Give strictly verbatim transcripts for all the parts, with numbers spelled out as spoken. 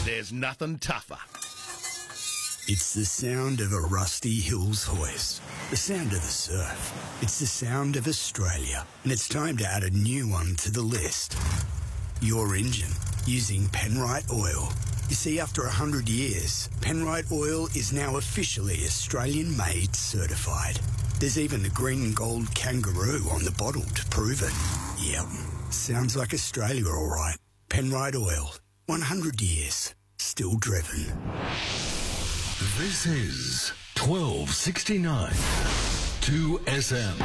There's nothing tougher. It's the sound of a Rusty Hills hoist. The sound of the surf. It's the sound of Australia. And it's time to add a new one to the list. Your engine, using Penrite Oil. You see, after one hundred years, Penrite Oil is now officially Australian-made certified. There's even the green and gold kangaroo on the bottle to prove it. Yep, sounds like Australia all right. Penrite Oil, one hundred years, still driven. This is twelve sixty-nine two S M.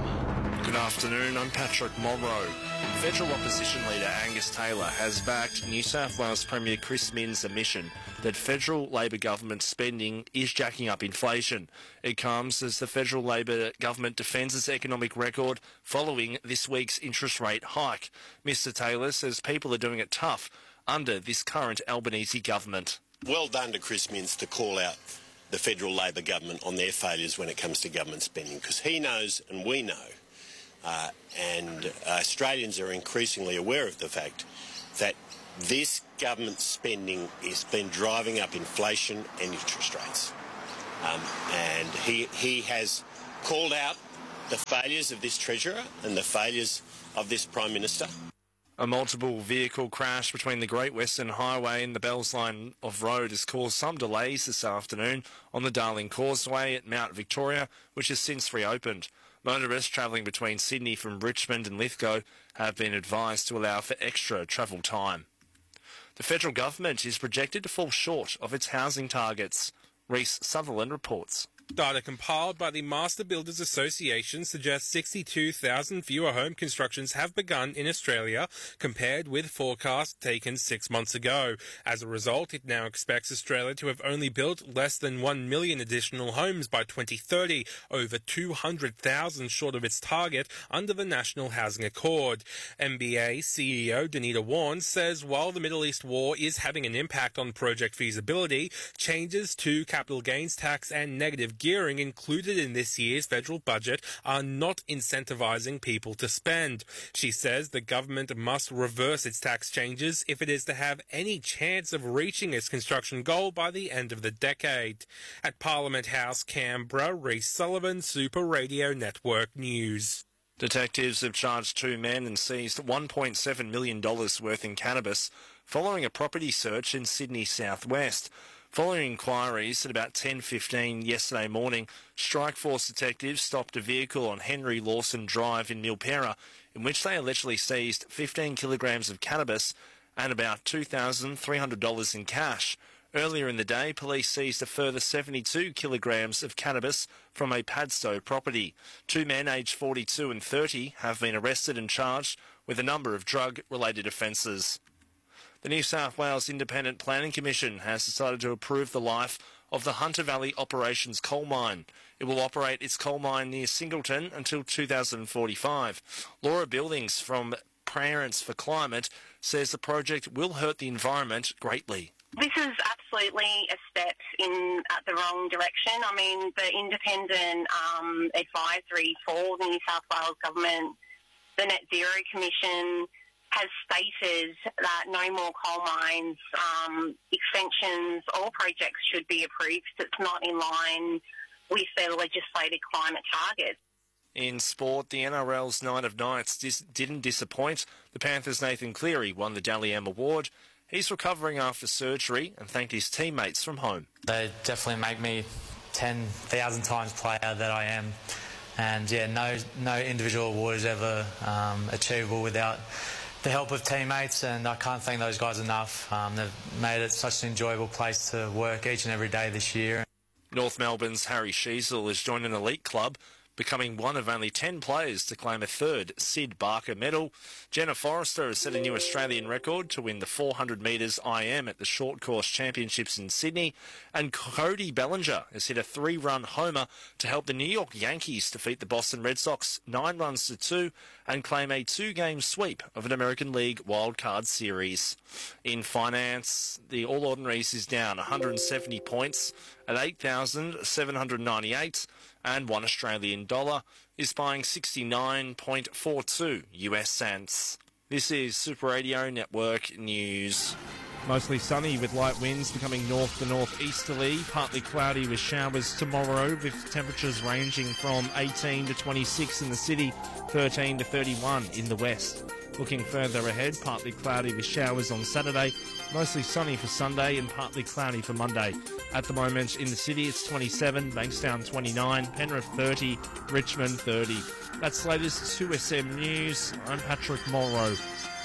Good afternoon, I'm Patrick Monroe. Federal Opposition Leader Angus Taylor has backed New South Wales Premier Chris Minns' admission that federal Labor government spending is jacking up inflation. It comes as the federal Labor government defends its economic record following this week's interest rate hike. Mr Taylor says people are doing it tough under this current Albanese government. Well done to Chris Minns to call out the federal Labor government on their failures when it comes to government spending, because he knows and we know, uh, and uh, Australians are increasingly aware of the fact that this government spending has been driving up inflation and interest rates. Um, and he, he has called out the failures of this Treasurer and the failures of this Prime Minister. A multiple vehicle crash between the Great Western Highway and the Bells Line of Road has caused some delays this afternoon on the Darling Causeway at Mount Victoria, which has since reopened. Motorists travelling between Sydney from Richmond and Lithgow have been advised to allow for extra travel time. The federal government is projected to fall short of its housing targets. Reece Sutherland reports. Data compiled by the Master Builders Association suggests sixty-two thousand fewer home constructions have begun in Australia compared with forecasts taken six months ago. As a result, it now expects Australia to have only built less than one million additional homes by twenty thirty, over two hundred thousand short of its target under the National Housing Accord. M B A C E O Danita Warren says while the Middle East war is having an impact on project feasibility, changes to capital gains tax and negative gearing included in this year's federal budget are not incentivising people to spend. She says the government must reverse its tax changes if it is to have any chance of reaching its construction goal by the end of the decade. At Parliament House, Canberra, Reece Sullivan, Super Radio Network News. Detectives have charged two men and seized one point seven million dollars worth in cannabis following a property search in Sydney southwest. Following inquiries at about ten fifteen yesterday morning, Strikeforce detectives stopped a vehicle on Henry Lawson Drive in Milpera, in which they allegedly seized fifteen kilograms of cannabis and about two thousand three hundred dollars in cash. Earlier in the day, police seized a further seventy-two kilograms of cannabis from a Padstow property. Two men aged forty-two and thirty have been arrested and charged with a number of drug-related offences. The New South Wales Independent Planning Commission has decided to approve the life of the Hunter Valley Operations coal mine. It will operate its coal mine near Singleton until two thousand forty-five. Laura Buildings from Parents for Climate says the project will hurt the environment greatly. This is absolutely a step in uh, the wrong direction. I mean, the independent um, advisory for the New South Wales Government, the Net Zero Commission, has stated that no more coal mines, um, extensions or projects should be approved. It's not in line with their legislated climate targets. In sport, the N R L's Night of Nights dis- didn't disappoint. The Panthers' Nathan Cleary won the Dally M Award. He's recovering after surgery and thanked his teammates from home. They definitely make me ten thousand times player that I am. And, yeah, no no individual award is ever um, achievable without the help of teammates, and I can't thank those guys enough. Um, they've made it such an enjoyable place to work each and every day this year. North Melbourne's Harry Sheasel has joined an elite club, becoming one of only ten players to claim a third Sid Barker medal. Jenna Forrester has set a new Australian record to win the four hundred metres I M at the Short Course Championships in Sydney, and Cody Bellinger has hit a three-run homer to help the New York Yankees defeat the Boston Red Sox nine runs to two and claim a two-game sweep of an American League wildcard series. In finance, the All Ordinaries is down one hundred seventy points at eight thousand seven hundred ninety-eight, and one Australian dollar is buying sixty-nine point four two U S cents. This is Super Radio Network News. Mostly sunny with light winds becoming north to northeasterly. Partly cloudy with showers tomorrow, with temperatures ranging from eighteen to twenty-six in the city, thirteen to thirty-one in the west. Looking further ahead, partly cloudy with showers on Saturday, mostly sunny for Sunday and partly cloudy for Monday. At the moment in the city it's twenty-seven, Bankstown twenty-nine, Penrith thirty, Richmond thirty. That's the latest two S M News. I'm Patrick Morrow.